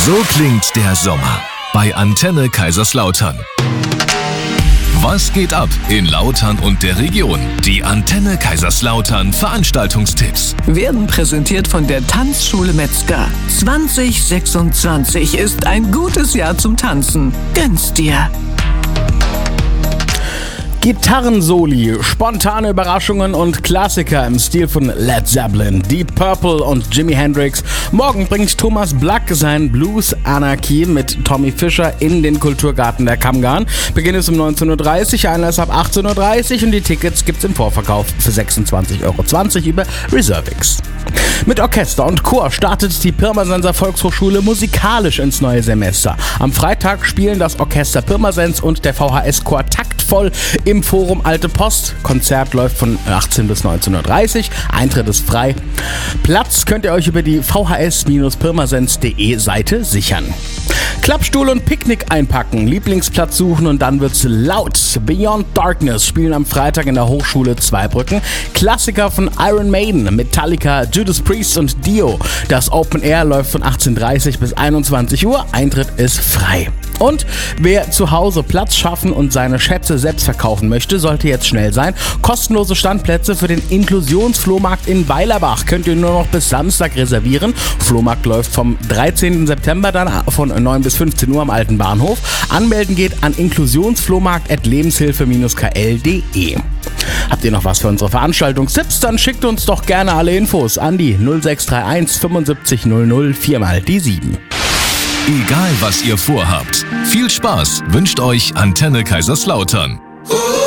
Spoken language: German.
So klingt der Sommer bei Antenne Kaiserslautern. Was geht ab in Lautern und der Region? Die Antenne Kaiserslautern Veranstaltungstipps werden präsentiert von der Tanzschule Metzger. 2026 ist ein gutes Jahr zum Tanzen. Gönn's dir! Gitarrensoli, spontane Überraschungen und Klassiker im Stil von Led Zeppelin, Deep Purple und Jimi Hendrix. Morgen bringt Thomas Black sein Blues Anarchy mit Tommy Fischer in den Kulturgarten der Kammgarn. Beginn ist um 19.30 Uhr, Einlass ab 18.30 Uhr und die Tickets gibt's im Vorverkauf für 26,20 € über Reservix. Mit Orchester und Chor startet die Pirmasenser Volkshochschule musikalisch ins neue Semester. Am Freitag spielen das Orchester Pirmasens und der VHS-Chor taktvoll im Forum Alte Post. Konzert läuft von 18 bis 19.30 Uhr. Eintritt ist frei. Platz könnt ihr euch über die vhs-pirmasens.de Seite sichern. Klappstuhl und Picknick einpacken, Lieblingsplatz suchen und dann wird's laut. Beyond Darkness spielen am Freitag in der Hochschule Zweibrücken. Klassiker von Iron Maiden, Metallica, Judas Priest und Dio. Das Open Air läuft von 18.30 bis 21 Uhr. Eintritt ist frei. Und wer zu Hause Platz schaffen und seine Schätze selbst verkaufen möchte, sollte jetzt schnell sein. Kostenlose Standplätze für den Inklusionsflohmarkt in Weilerbach könnt ihr nur noch bis Samstag reservieren. Flohmarkt läuft vom 13. September dann von 9 bis 15 Uhr am Alten Bahnhof. Anmelden geht an inklusionsflohmarkt@lebenshilfe-kl.de. Habt ihr noch was für unsere Veranstaltungstipps? Dann schickt uns doch gerne alle Infos an die 0631 75 00 4 die 7. Egal was ihr vorhabt, viel Spaß wünscht euch Antenne Kaiserslautern.